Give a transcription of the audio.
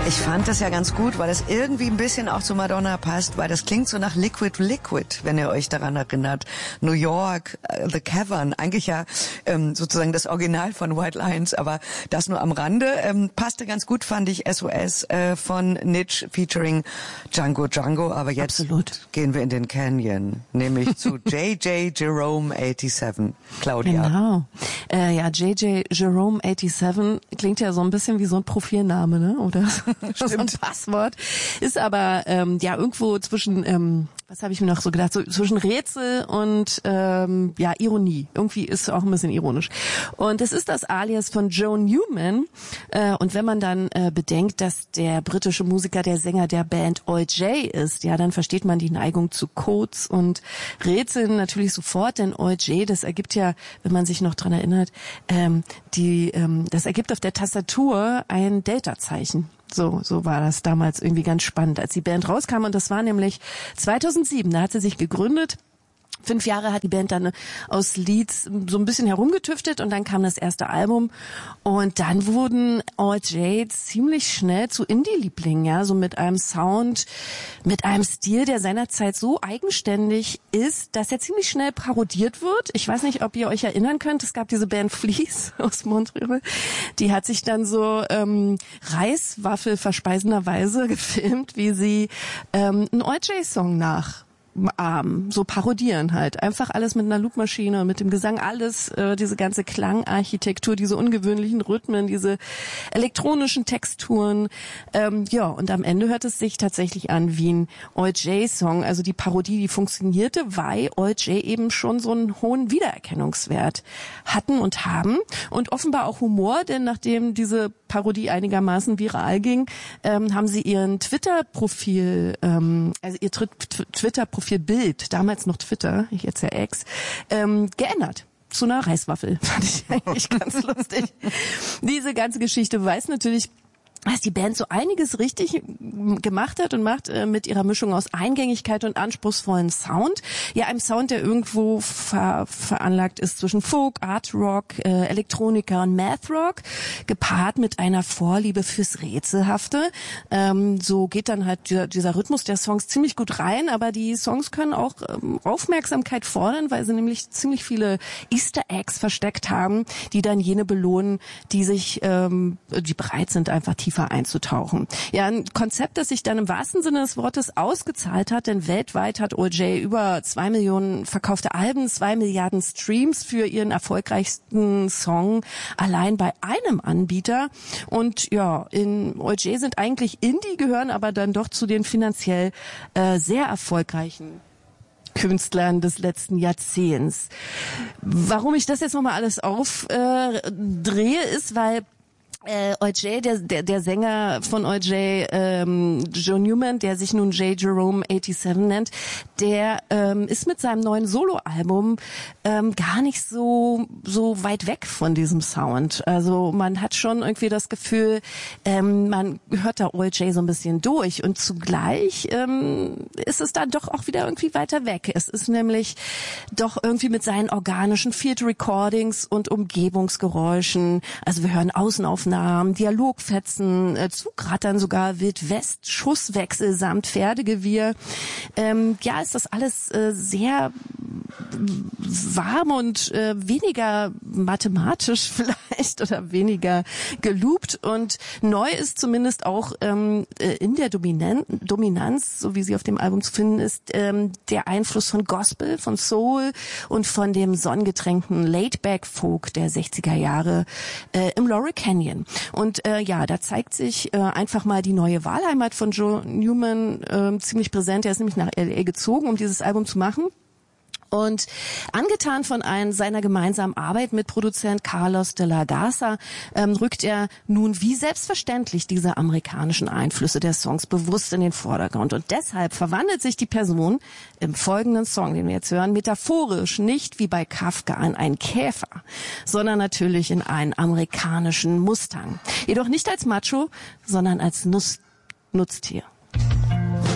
Ich fand das ja ganz gut, weil das irgendwie ein bisschen auch zu Madonna passt, weil das klingt so nach Liquid, wenn ihr euch daran erinnert. New York, The Cavern, eigentlich ja sozusagen das Original von White Lions, aber das nur am Rande. Passte ganz gut, fand ich, SOS von Nitch featuring Django. Aber jetzt gehen wir in den Canyon, nämlich zu J.J. Jerome 87. Claudia. Genau. Ja, J.J. Jerome 87 klingt ja so ein bisschen wie so ein Profilname, ne? Oder so ein Passwort. Ist aber ja irgendwo zwischen, was habe ich mir noch so gedacht, so zwischen Rätsel und ja Ironie. Irgendwie ist auch ein bisschen ironisch. Und es ist das Alias von Joe Newman. Und wenn man dann bedenkt, dass der britische Musiker der Sänger der Band OJ ist, ja, dann versteht man die Neigung zu Codes und Rätseln natürlich sofort, denn OJ, das ergibt ja, wenn man sich noch dran erinnert, das ergibt auf der Tastatur ein Delta-Zeichen. So war das damals irgendwie ganz spannend, als die Band rauskam. Und das war nämlich 2007, da hat sie sich gegründet. 5 Jahre hat die Band dann aus Leads so ein bisschen herumgetüftet und dann kam das erste Album und dann wurden OJ ziemlich schnell zu Indie-Lieblingen, ja, so mit einem Sound, mit einem Stil, der seinerzeit so eigenständig ist, dass er ziemlich schnell parodiert wird. Ich weiß nicht, ob ihr euch erinnern könnt, es gab diese Band Fleece aus Montreal, die hat sich dann so Reiswaffel verspeisenderweise gefilmt, wie sie einen OJ-Song so parodieren halt. Einfach alles mit einer Loopmaschine, mit dem Gesang, alles, diese ganze Klangarchitektur, diese ungewöhnlichen Rhythmen, diese elektronischen Texturen. Ja, und am Ende hört es sich tatsächlich an wie ein OJ-Song. Also die Parodie, die funktionierte, weil OJ eben schon so einen hohen Wiedererkennungswert hatten und haben. Und offenbar auch Humor, denn nachdem diese Parodie einigermaßen viral ging, haben sie ihren Twitter-Profil, also ihr Twitter-Profilbild, damals noch Twitter, jetzt ja X, geändert. Zu einer Reiswaffel. Fand ich eigentlich ganz lustig. Diese ganze Geschichte weiß natürlich, dass die Band so einiges richtig gemacht hat und macht mit ihrer Mischung aus Eingängigkeit und anspruchsvollen Sound. Ja, einem Sound, der irgendwo veranlagt ist zwischen Folk, Art Rock, Elektronika und Math Rock, gepaart mit einer Vorliebe fürs Rätselhafte. So geht dann halt dieser Rhythmus der Songs ziemlich gut rein, aber die Songs können auch Aufmerksamkeit fordern, weil sie nämlich ziemlich viele Easter Eggs versteckt haben, die dann jene belohnen, die bereit sind, einfach tiefer einzutauchen. Ja, ein Konzept, das sich dann im wahrsten Sinne des Wortes ausgezahlt hat, denn weltweit hat OJ über 2 Millionen verkaufte Alben, 2 Milliarden Streams für ihren erfolgreichsten Song allein bei einem Anbieter. Und ja, in OJ sind eigentlich Indie, gehören aber dann doch zu den finanziell sehr erfolgreichen Künstlern des letzten Jahrzehnts. Warum ich das jetzt nochmal alles aufdrehe, ist, weil OJ, der Sänger von OJ, Joe Newman, der sich nun J. Jerome 87 nennt, der ist mit seinem neuen Soloalbum gar nicht so weit weg von diesem Sound. Also man hat schon irgendwie das Gefühl, man hört da OJ so ein bisschen durch und zugleich ist es dann doch auch wieder irgendwie weiter weg. Es ist nämlich doch irgendwie mit seinen organischen Field Recordings und Umgebungsgeräuschen, also wir hören Außenaufnahmen, Dialogfetzen, Zugrattern sogar, Wild-West, Schusswechsel samt Pferdegewirr. Ja, ist das alles sehr warm und weniger mathematisch vielleicht oder weniger geloopt. Und neu ist zumindest auch in der Dominanz, so wie sie auf dem Album zu finden ist, der Einfluss von Gospel, von Soul und von dem sonnengetränkten Laid-Back-Folk der 60er Jahre im Laurel Canyon. Und ja, da zeigt sich einfach mal die neue Wahlheimat von Joe Newman ziemlich präsent. Er ist nämlich nach L.A. gezogen, um dieses Album zu machen. Und angetan von seiner gemeinsamen Arbeit mit Produzent Carlos de la Garza rückt er nun wie selbstverständlich diese amerikanischen Einflüsse der Songs bewusst in den Vordergrund. Und deshalb verwandelt sich die Person im folgenden Song, den wir jetzt hören, metaphorisch nicht wie bei Kafka in einen Käfer, sondern natürlich in einen amerikanischen Mustang. Jedoch nicht als Macho, sondern als Nutztier.